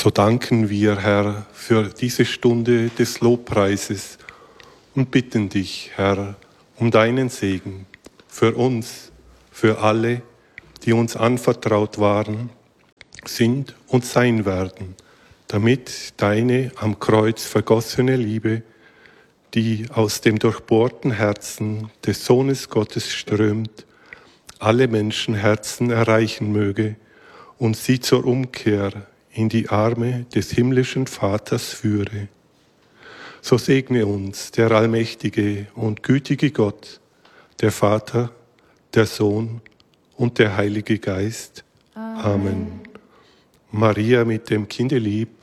So danken wir, Herr, für diese Stunde des Lobpreises und bitten dich, Herr, um deinen Segen für uns, für alle, die uns anvertraut waren, sind und sein werden, damit deine am Kreuz vergossene Liebe, die aus dem durchbohrten Herzen des Sohnes Gottes strömt, alle Menschenherzen erreichen möge und sie zur Umkehr in die Arme des himmlischen Vaters führe. So segne uns der allmächtige und gütige Gott, der Vater, der Sohn und der Heilige Geist. Amen. Maria mit dem Kindelieb,